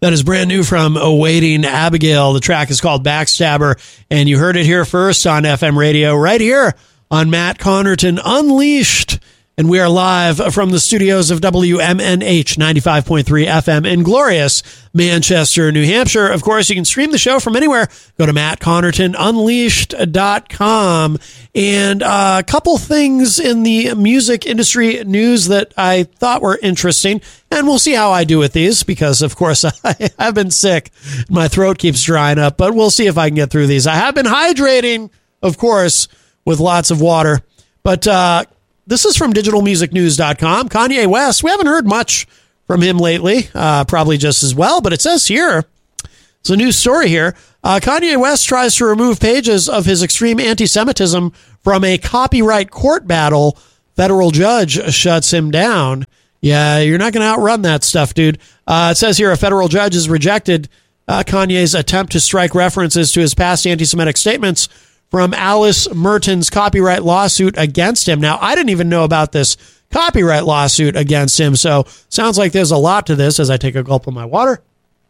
That is brand new from Awaiting Abigail. The track is called Backstabber, and you heard it here first on FM radio, right here on Matt Connerton Unleashed. And we are live from the studios of WMNH 95.3 FM in glorious Manchester, New Hampshire. Of course, you can stream the show from anywhere. Go to mattconnertonunleashed.com. And a couple things in the music industry news that I thought were interesting. And we'll see how I do with these because, of course, I've been sick. My throat keeps drying up, but we'll see if I can get through these. I have been hydrating, of course, with lots of water. But this is from digitalmusicnews.com. Kanye West, we haven't heard much from him lately, probably just as well, but it says here, it's a news story here. Kanye West tries to remove pages of his extreme anti-Semitism from a copyright court battle. Federal judge shuts him down. Yeah, you're not going to outrun that stuff, dude. It says here a federal judge has rejected Kanye's attempt to strike references to his past anti-Semitic statements from Alice Merton's copyright lawsuit against him. Now, I didn't even know about this copyright lawsuit against him, so sounds like there's a lot to this as I take a gulp of my water.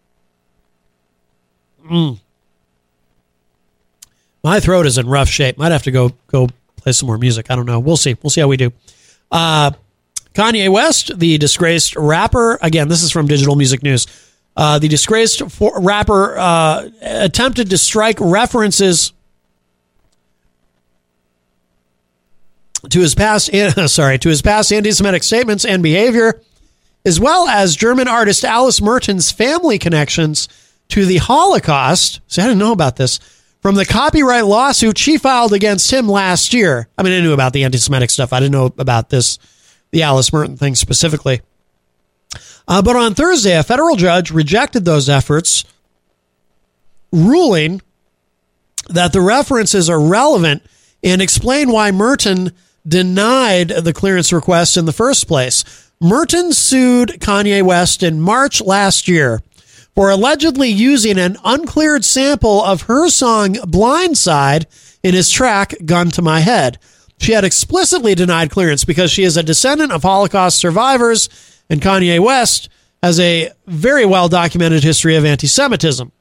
My throat is in rough shape. Might have to go play some more music. I don't know. We'll see. We'll see how we do. Kanye West, the disgraced rapper, again, this is from Digital Music News. The disgraced rapper attempted to strike references to his past anti-Semitic statements and behavior, as well as German artist Alice Merton's family connections to the Holocaust. See, I didn't know about this. From the copyright lawsuit she filed against him last year. I mean, I knew about the anti-Semitic stuff. I didn't know about this, the Alice Merton thing specifically. But on Thursday, a federal judge rejected those efforts, ruling that the references are relevant and explain why Merton denied the clearance request in the first place. Merton sued Kanye West in March last year for allegedly using an uncleared sample of her song Blindside in his track Gun to My Head. She had explicitly denied clearance because she is a descendant of Holocaust survivors, and Kanye West has a very well-documented history of anti-Semitism.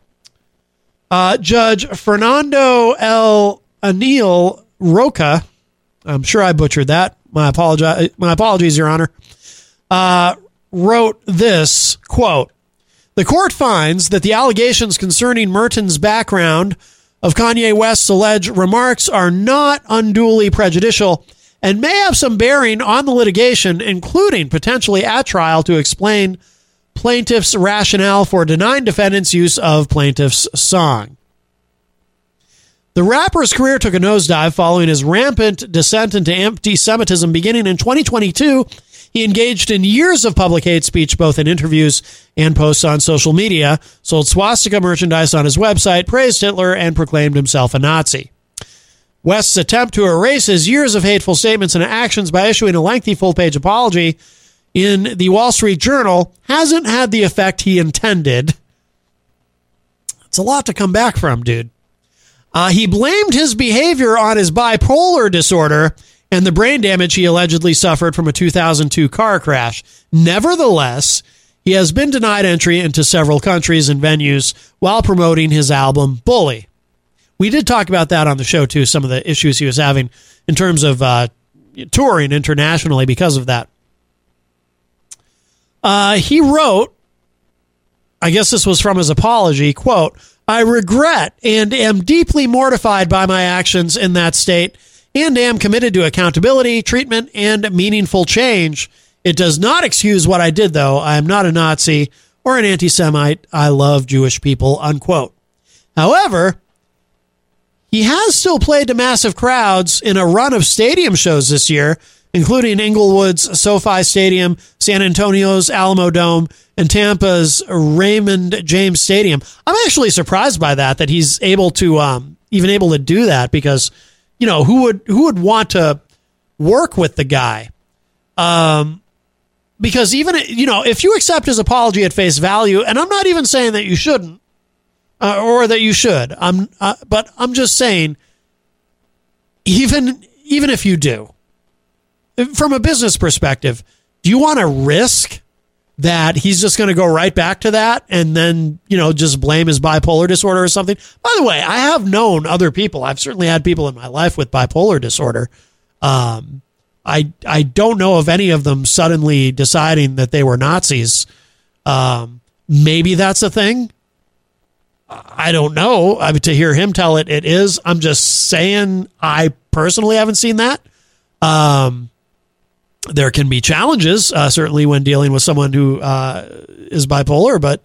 Judge Fernando L. Anil Roca, I'm sure I butchered that. My apologies, Your Honor. Wrote this, quote, "The court finds that the allegations concerning Merton's background of Kanye West's alleged remarks are not unduly prejudicial and may have some bearing on the litigation, including potentially at trial to explain plaintiff's rationale for denying defendants' use of plaintiff's song." The rapper's career took a nosedive following his rampant descent into anti-Semitism beginning in 2022. He engaged in years of public hate speech, both in interviews and posts on social media, sold swastika merchandise on his website, praised Hitler, and proclaimed himself a Nazi. West's attempt to erase his years of hateful statements and actions by issuing a lengthy full-page apology in the Wall Street Journal hasn't had the effect he intended. It's a lot to come back from, dude. He blamed his behavior on his bipolar disorder and the brain damage he allegedly suffered from a 2002 car crash. Nevertheless, he has been denied entry into several countries and venues while promoting his album Bully. We did talk about that on the show, too, some of the issues he was having in terms of touring internationally because of that. He wrote, I guess this was from his apology, quote, "I regret and am deeply mortified by my actions in that state and am committed to accountability, treatment, and meaningful change. It does not excuse what I did, though. I am not a Nazi or an anti-Semite. I love Jewish people," unquote. However, he has still played to massive crowds in a run of stadium shows this year, including Inglewood's SoFi Stadium, San Antonio's Alamo Dome, and Tampa's Raymond James Stadium. I'm actually surprised by that he's able to even able to do that because, you know, who would want to work with the guy? Because even, you know, if you accept his apology at face value, and I'm not even saying that you shouldn't or that you should, but I'm just saying, even if you do, from a business perspective, do you want to risk that he's just going to go right back to that and then, just blame his bipolar disorder or something. By the way, I have known other people. I've certainly had people in my life with bipolar disorder. I don't know of any of them suddenly deciding that they were Nazis. Maybe that's a thing. I don't know. I mean, to hear him tell it is. I'm just saying I personally haven't seen that. There can be challenges, certainly when dealing with someone who is bipolar, but,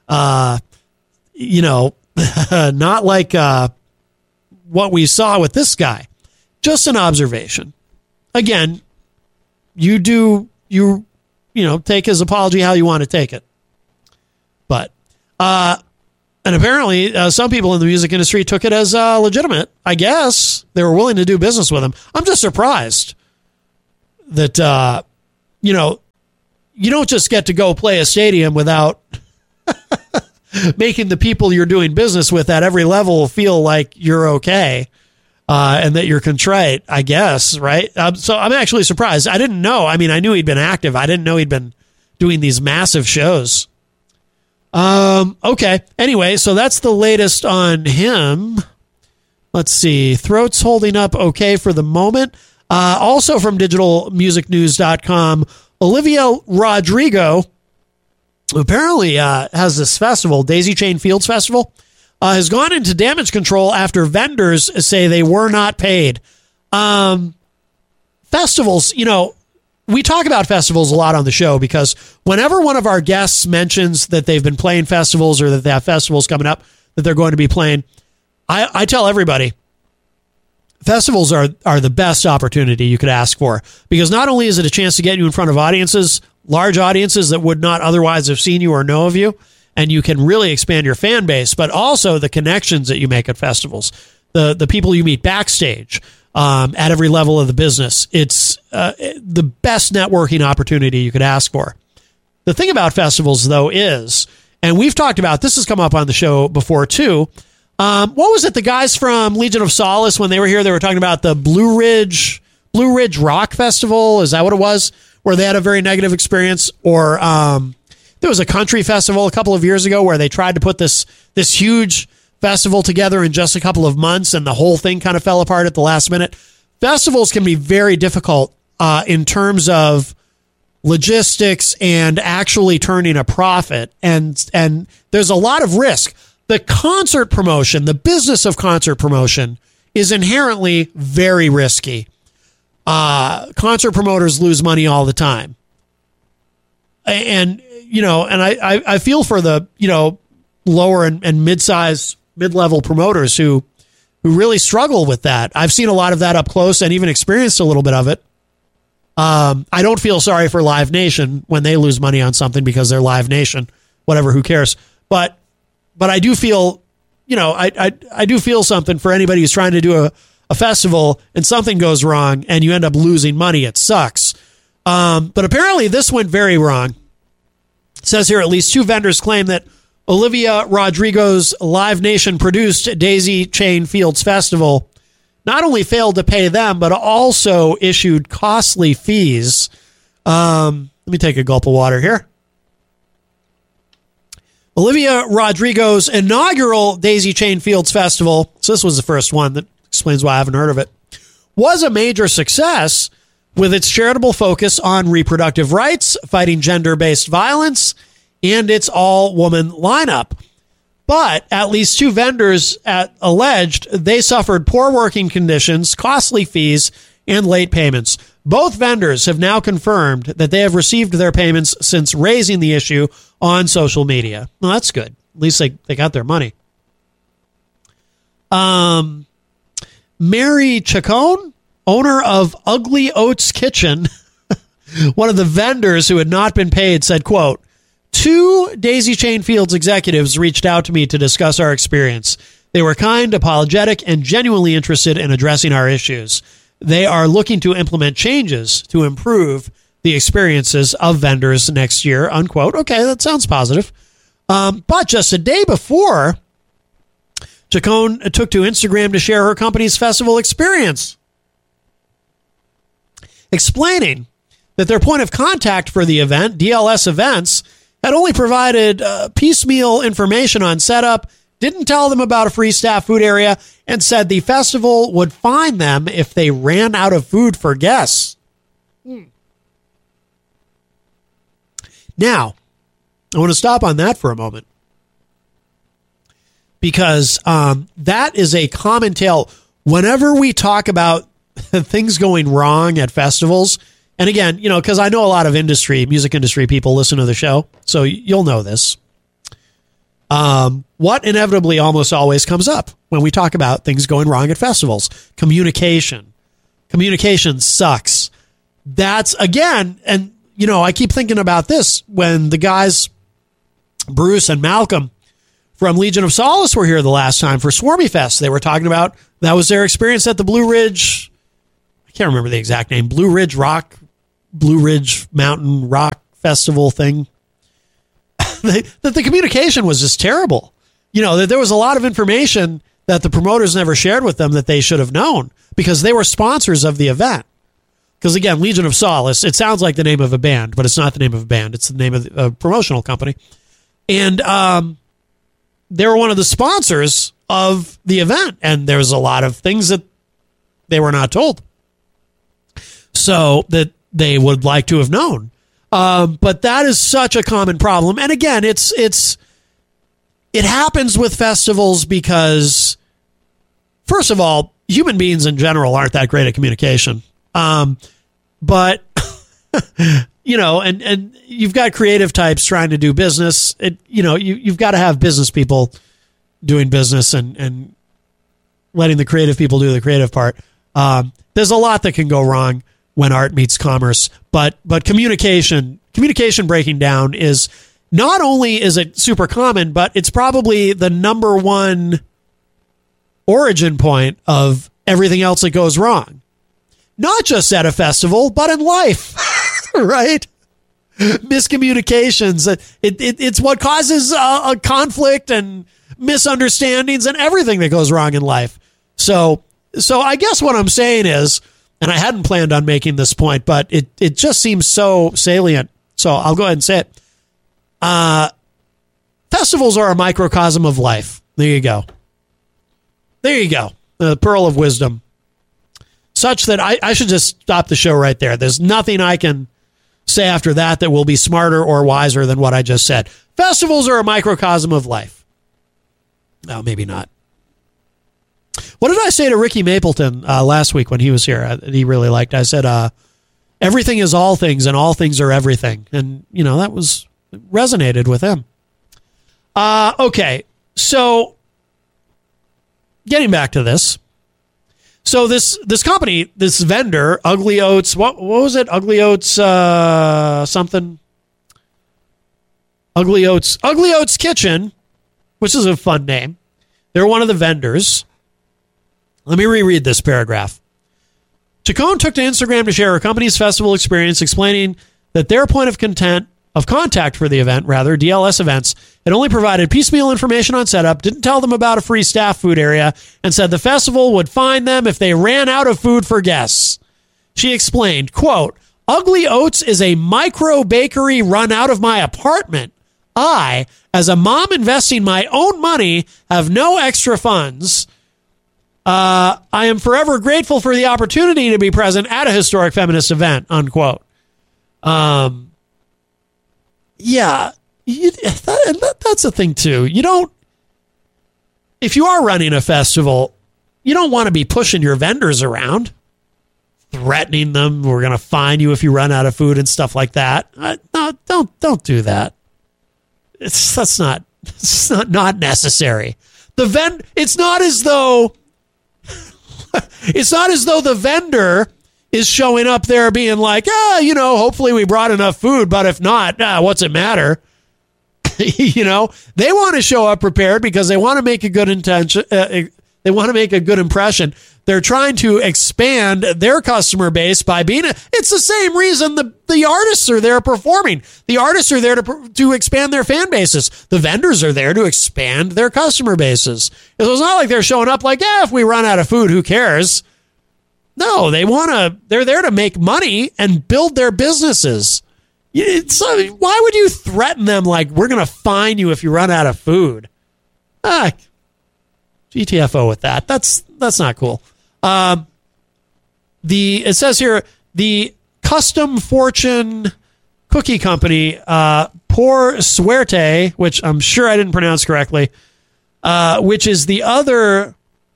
not like what we saw with this guy. Just an observation. Again, you take his apology how you want to take it. But, and apparently some people in the music industry took it as legitimate. I guess they were willing to do business with him. I'm just surprised that, you don't just get to go play a stadium without making the people you're doing business with at every level feel like you're okay. And that you're contrite, I guess, right? So I'm actually surprised. I didn't know. I mean, I knew he'd been active. I didn't know he'd been doing these massive shows. Okay. Anyway, so that's the latest on him. Let's see. Throat's holding up okay for the moment. Also from digitalmusicnews.com, Olivia Rodrigo apparently has this festival, Daisy Chain Fields Festival. Has gone into damage control after vendors say they were not paid. Festivals, we talk about festivals a lot on the show because whenever one of our guests mentions that they've been playing festivals or that they have festivals coming up that they're going to be playing, I tell everybody, festivals are the best opportunity you could ask for because not only is it a chance to get you in front of audiences, large audiences that would not otherwise have seen you or know of you, and you can really expand your fan base, but also the connections that you make at festivals, the people you meet backstage at every level of the business. It's the best networking opportunity you could ask for. The thing about festivals, though, is, and we've talked about, this has come up on the show before, too. What was it? The guys from Legion of Solace, when they were here, they were talking about the Blue Ridge Rock Festival. Is that what it was? Where they had a very negative experience? Or there was a country festival a couple of years ago where they tried to put this huge festival together in just a couple of months, and the whole thing kind of fell apart at the last minute. Festivals can be very difficult in terms of logistics and actually turning a profit, and there's a lot of risk. The concert promotion, the business of concert promotion, is inherently very risky. Concert promoters lose money all the time. And I feel for the, lower and mid-level promoters who really struggle with that. I've seen a lot of that up close and even experienced a little bit of it. I don't feel sorry for Live Nation when they lose money on something because they're Live Nation. Whatever, who cares? But I do feel, I do feel something for anybody who's trying to do a festival and something goes wrong and you end up losing money. It sucks. But apparently this went very wrong. It says here at least 2 vendors claim that Olivia Rodrigo's Live Nation produced Daisy Chain Fields Festival not only failed to pay them, but also issued costly fees. Let me take a gulp of water here. Olivia Rodrigo's inaugural Daisy Chain Fields Festival, so this was the first one, that explains why I haven't heard of it, was a major success with its charitable focus on reproductive rights, fighting gender-based violence, and its all-woman lineup. But at least 2 vendors alleged they suffered poor working conditions, costly fees, and late payments. Both vendors have now confirmed that they have received their payments since raising the issue on social media. Well, that's good. At least they got their money. Mary Chacon, owner of Ugly Oats Kitchen, one of the vendors who had not been paid, said, quote, 2 Daisy Chain Fields executives reached out to me to discuss our experience. They were kind, apologetic, and genuinely interested in addressing our issues. They are looking to implement changes to improve the experiences of vendors next year, unquote. Okay, that sounds positive. But just a day before, Chacon took to Instagram to share her company's festival experience, explaining that their point of contact for the event, DLS Events, had only provided piecemeal information on setup, didn't tell them about a free staff food area, and said the festival would fine them if they ran out of food for guests. Now, I want to stop on that for a moment, because that is a common tale. Whenever we talk about things going wrong at festivals, and again, because I know a lot of music industry people listen to the show, so you'll know this. What inevitably almost always comes up when we talk about things going wrong at festivals? Communication. Communication sucks. That's, again, and, I keep thinking about this when the guys, Bruce and Malcolm from Legion of Solace, were here the last time for Swarmy Fest. They were talking about, that was their experience at the Blue Ridge, I can't remember the exact name, Blue Ridge Mountain Rock Festival thing. That the communication was just terrible. That there was a lot of information that the promoters never shared with them that they should have known, because they were sponsors of the event. Because again, Legion of Solace, it sounds like the name of a band, but it's not the name of a band. It's the name of a promotional company. And they were one of the sponsors of the event. And there's a lot of things that they were not told, so that they would like to have known. But that is such a common problem. And again, it happens with festivals because, first of all, human beings in general aren't that great at communication. But, and you've got creative types trying to do business. You've got to have business people doing business and letting the creative people do the creative part. There's a lot that can go wrong when art meets commerce, but communication breaking down is, not only is it super common, but it's probably the number one origin point of everything else that goes wrong. Not just at a festival, but in life, right? Miscommunications. It's what causes a conflict and misunderstandings and everything that goes wrong in life. So I guess what I'm saying is, and I hadn't planned on making this point, but it just seems so salient. So I'll go ahead and say it. Festivals are a microcosm of life. There you go. The pearl of wisdom. Such that I should just stop the show right there. There's nothing I can say after that will be smarter or wiser than what I just said. Festivals are a microcosm of life. No, maybe not. What did I say to Ricky Mapleton last week when he was here? He really liked. I said, everything is all things and all things are everything. And, that resonated with him. Okay. So getting back to this. So this company, this vendor, Ugly Oats, what was it? Ugly Oats something? Ugly Oats Kitchen, which is a fun name. They're one of the vendors. Let me reread this paragraph. Chacon took to Instagram to share her company's festival experience, explaining that their point of contact for the event, DLS Events, had only provided piecemeal information on setup, didn't tell them about a free staff food area, and said the festival would fine them if they ran out of food for guests. She explained, quote, Ugly Oats is a micro bakery run out of my apartment. I, as a mom investing my own money, have no extra funds. I am forever grateful for the opportunity to be present at a historic feminist event, unquote. Yeah, that's the thing too. If you are running a festival, you don't want to be pushing your vendors around, threatening them. We're going to fine you if you run out of food and stuff like that. No, don't do that. It's not necessary. It's not as though the vendor is showing up there being like, hopefully we brought enough food, but if not, what's it matter? They want to show up prepared because they want to make a good intention. They want to make a good impression. They're trying to expand their customer base by it's the same reason the artists are there performing. The artists are there to expand their fan bases. The vendors are there to expand their customer bases. So it's not like they're showing up like, if we run out of food, who cares? No, they're there to make money and build their businesses. Why would you threaten them like, we're going to fine you if you run out of food? GTFO with that. That's not cool. It says here, the Custom Fortune cookie company, Por Suerte, which I'm sure I didn't pronounce correctly, which is the other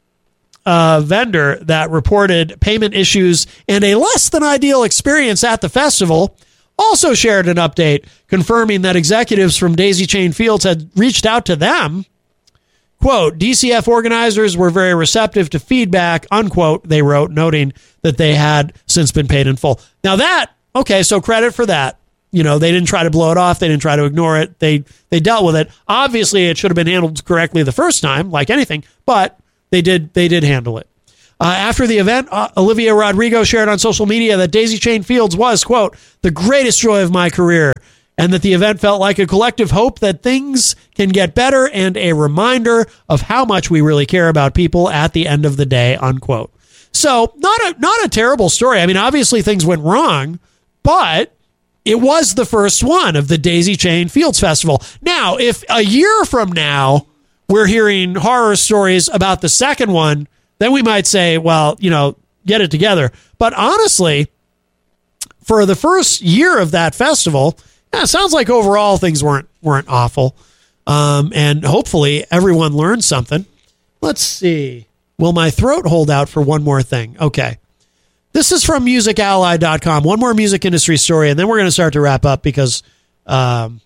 vendor that reported payment issues and a less than ideal experience at the festival, also shared an update confirming that executives from Daisy Chain Fields had reached out to them. Quote, DCF organizers were very receptive to feedback, unquote, they wrote, noting that they had since been paid in full. Now so credit for that. They didn't try to blow it off. They didn't try to ignore it. They dealt with it. Obviously, it should have been handled correctly the first time, like anything, but they did handle it. After the event, Olivia Rodrigo shared on social media that Daisy Chain Fields was, quote, the greatest joy of my career, and that the event felt like a collective hope that things can get better and a reminder of how much we really care about people at the end of the day, unquote. So not a terrible story. I mean, obviously things went wrong, but it was the first one of the Daisy Chain Fields Festival. Now, if a year from now we're hearing horror stories about the second one, then we might say, well, get it together. But honestly, for the first year of that festival, it sounds like overall things weren't awful. And hopefully everyone learned something. Let's see. Will my throat hold out for one more thing? Okay. This is from musically.com. One more music industry story, and then we're going to start to wrap up because, again,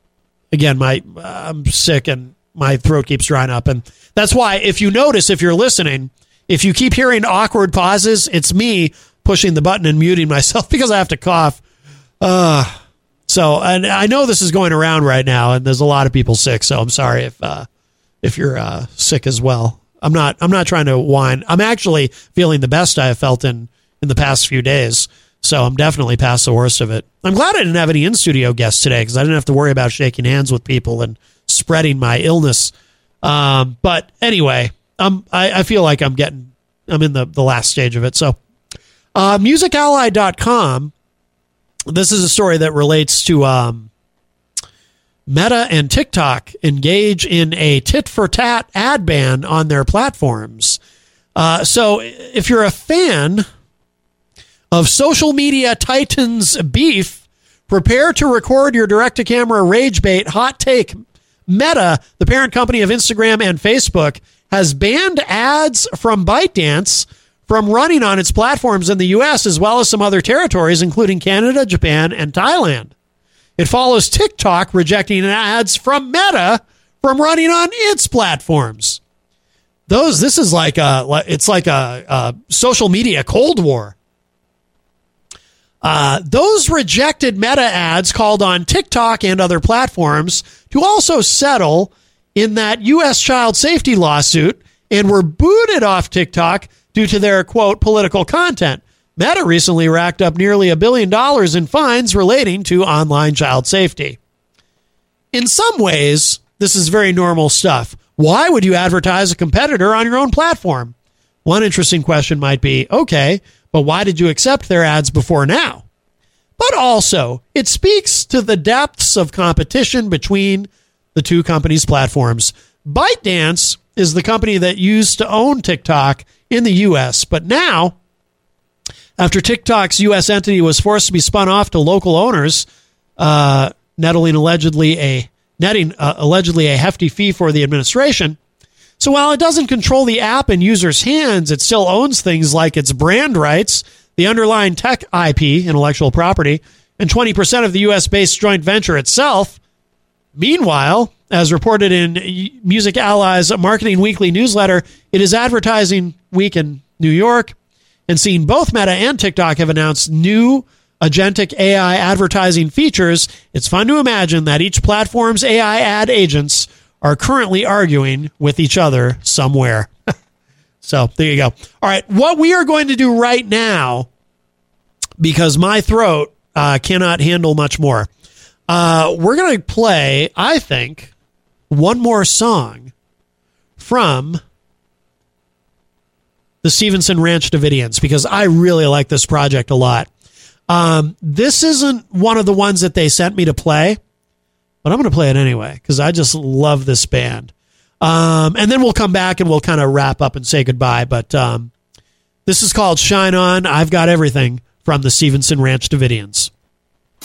I'm sick and my throat keeps drying up. And that's why, if you notice, if you're listening, if you keep hearing awkward pauses, it's me pushing the button and muting myself because I have to cough. So, and I know this is going around right now, and there's a lot of people sick. So I'm sorry if you're sick as well. I'm not trying to whine. I'm actually feeling the best I have felt in the past few days. So I'm definitely past the worst of it. I'm glad I didn't have any in-studio guests today because I didn't have to worry about shaking hands with people and spreading my illness. But anyway, I feel like I'm in the last stage of it. So musically.com. This is a story that relates to Meta and TikTok engage in a tit-for-tat ad ban on their platforms. So if you're a fan of social media titans beef, prepare to record your direct-to-camera rage bait. Hot take. Meta, the parent company of Instagram and Facebook, has banned ads from ByteDance from running on its platforms in the U.S. as well as some other territories, including Canada, Japan, and Thailand. It follows TikTok rejecting ads from Meta from running on its platforms. This is like a social media Cold War. Those rejected Meta ads called on TikTok and other platforms to also settle in that U.S. child safety lawsuit and were booted off TikTok due to their, quote, political content. Meta recently racked up nearly $1 billion in fines relating to online child safety. In some ways, this is very normal stuff. Why would you advertise a competitor on your own platform? One interesting question might be, okay, but why did you accept their ads before now? But also, it speaks to the depths of competition between the two companies' platforms. ByteDance is the company that used to own TikTok in the U.S., but now, after TikTok's U.S. entity was forced to be spun off to local owners, netting allegedly a hefty fee for the administration. So while it doesn't control the app in users' hands, it still owns things like its brand rights, the underlying tech IP, intellectual property, and 20% of the U.S.-based joint venture itself. Meanwhile, as reported in Music Ally's Marketing Weekly newsletter, it is Advertising Week in New York, and seeing both Meta and TikTok have announced new agentic AI advertising features, it's fun to imagine that each platform's AI ad agents are currently arguing with each other somewhere. So there you go. All right, what we are going to do right now, because my throat cannot handle much more, we're going to play, I think, one more song from the Stevenson Ranch Davidians, because I really like this project a lot. This isn't one of the ones that they sent me to play, but I'm going to play it anyway because I just love this band. And then we'll come back and we'll kind of wrap up and say goodbye. But this is called Shine On. I've Got Everything from the Stevenson Ranch Davidians.